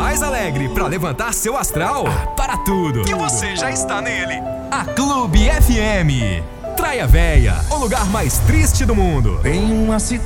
mais alegre pra levantar seu astral? Para tudo! E você já está nele! A Clube FM. Traia Véia, o lugar mais triste do mundo. Tem uma